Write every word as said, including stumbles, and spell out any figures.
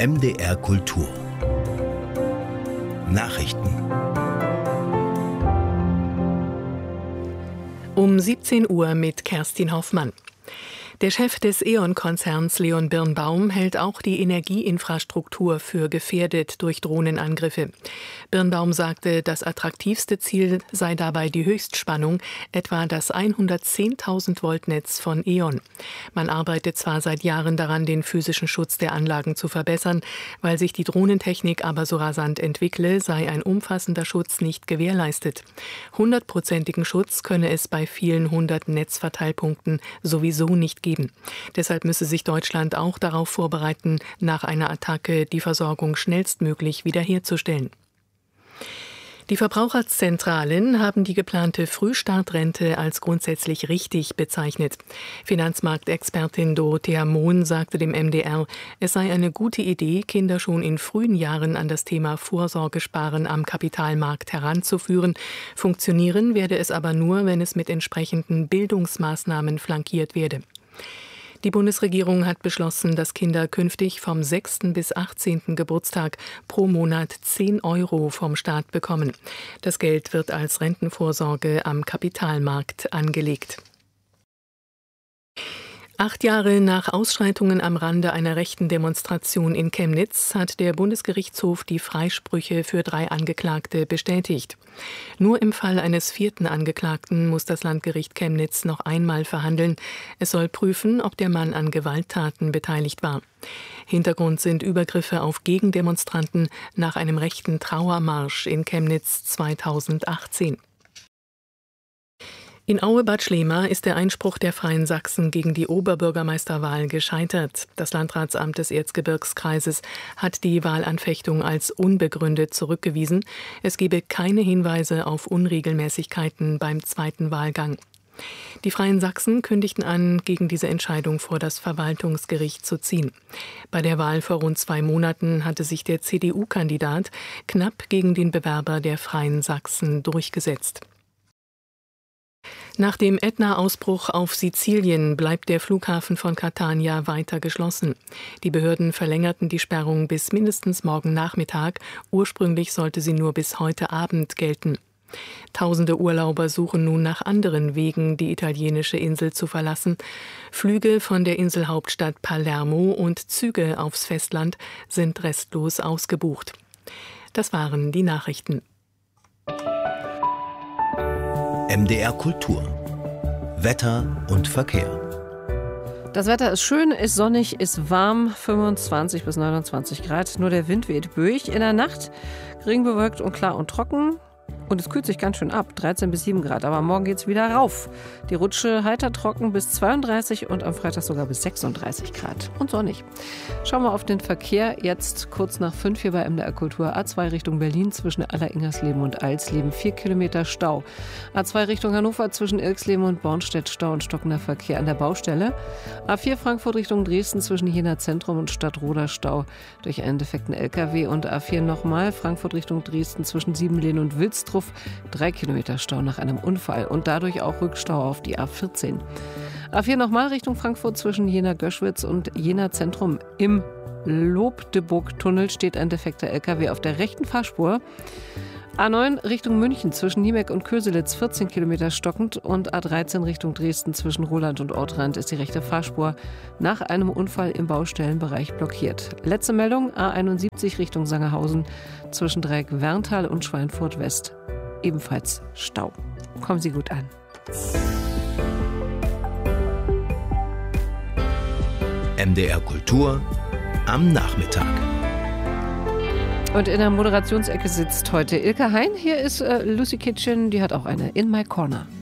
M D R Kultur Nachrichten. Um siebzehn Uhr mit Kerstin Hoffmann. Der Chef des E.ON-Konzerns Leon Birnbaum hält auch die Energieinfrastruktur für gefährdet durch Drohnenangriffe. Birnbaum sagte, das attraktivste Ziel sei dabei die Höchstspannung, etwa das hundertzehntausend Volt Netz von E.ON. Man arbeitet zwar seit Jahren daran, den physischen Schutz der Anlagen zu verbessern, weil sich die Drohnentechnik aber so rasant entwickle, sei ein umfassender Schutz nicht gewährleistet. Hundertprozentigen Schutz könne es bei vielen hundert Netzverteilpunkten sowieso nicht geben. Deshalb müsse sich Deutschland auch darauf vorbereiten, nach einer Attacke die Versorgung schnellstmöglich wiederherzustellen. Die Verbraucherzentralen haben die geplante Frühstartrente als grundsätzlich richtig bezeichnet. Finanzmarktexpertin Dorothea Mohn sagte dem M D R, es sei eine gute Idee, Kinder schon in frühen Jahren an das Thema Vorsorgesparen am Kapitalmarkt heranzuführen. Funktionieren werde es aber nur, wenn es mit entsprechenden Bildungsmaßnahmen flankiert werde. Die Bundesregierung hat beschlossen, dass Kinder künftig vom sechsten bis achtzehnten Geburtstag pro Monat zehn Euro vom Staat bekommen. Das Geld wird als Rentenvorsorge am Kapitalmarkt angelegt. Acht Jahre nach Ausschreitungen am Rande einer rechten Demonstration in Chemnitz hat der Bundesgerichtshof die Freisprüche für drei Angeklagte bestätigt. Nur im Fall eines vierten Angeklagten muss das Landgericht Chemnitz noch einmal verhandeln. Es soll prüfen, ob der Mann an Gewalttaten beteiligt war. Hintergrund sind Übergriffe auf Gegendemonstranten nach einem rechten Trauermarsch in Chemnitz zweitausendachtzehn. In Aue-Bad Schlema ist der Einspruch der Freien Sachsen gegen die Oberbürgermeisterwahl gescheitert. Das Landratsamt des Erzgebirgskreises hat die Wahlanfechtung als unbegründet zurückgewiesen. Es gebe keine Hinweise auf Unregelmäßigkeiten beim zweiten Wahlgang. Die Freien Sachsen kündigten an, gegen diese Entscheidung vor das Verwaltungsgericht zu ziehen. Bei der Wahl vor rund zwei Monaten hatte sich der C D U-Kandidat knapp gegen den Bewerber der Freien Sachsen durchgesetzt. Nach dem Ätna-Ausbruch auf Sizilien bleibt der Flughafen von Catania weiter geschlossen. Die Behörden verlängerten die Sperrung bis mindestens morgen Nachmittag. Ursprünglich sollte sie nur bis heute Abend gelten. Tausende Urlauber suchen nun nach anderen Wegen, die italienische Insel zu verlassen. Flüge von der Inselhauptstadt Palermo und Züge aufs Festland sind restlos ausgebucht. Das waren die Nachrichten. M D R Kultur Wetter und Verkehr. Das Wetter ist schön, ist sonnig, ist warm, fünfundzwanzig bis neunundzwanzig Grad. Nur der Wind weht böig. In der Nacht regenbewölkt und klar und trocken. Und es kühlt sich ganz schön ab, dreizehn bis sieben Grad. Aber morgen geht's wieder rauf. Die Rutsche heiter trocken bis zweiunddreißig und am Freitag sogar bis sechsunddreißig Grad. Und sonnig. Schauen wir auf den Verkehr. Jetzt kurz nach fünf hier bei M D R Kultur. A zwei Richtung Berlin zwischen Alleringersleben und Alsleben. Vier Kilometer Stau. A zwei Richtung Hannover zwischen Ilksleben und Bornstedt. Stau und stockender Verkehr an der Baustelle. A vier Frankfurt Richtung Dresden zwischen Jena Zentrum und Stadtroda. Stau durch einen defekten L K W. Und A vier nochmal Frankfurt Richtung Dresden zwischen Siebenlehn und Wilstrup. Drei Kilometer Stau nach einem Unfall und dadurch auch Rückstau auf die A vierzehn. A vier nochmal Richtung Frankfurt zwischen Jena-Göschwitz und Jena Zentrum. Im Lobdeburg-Tunnel steht ein defekter L K W auf der rechten Fahrspur. A neun Richtung München zwischen Niemek und Köselitz vierzehn Kilometer stockend und A dreizehn Richtung Dresden zwischen Roland und Ortrand ist die rechte Fahrspur nach einem Unfall im Baustellenbereich blockiert. Letzte Meldung, A einundsiebzig Richtung Sangerhausen zwischen Dreieck-Werntal und Schweinfurt West. Ebenfalls Stau. Kommen Sie gut an. M D R Kultur am Nachmittag. Und in der Moderationsecke sitzt heute Ilka Hein. Hier ist äh, Lucy Kitchen, die hat auch eine In My Corner.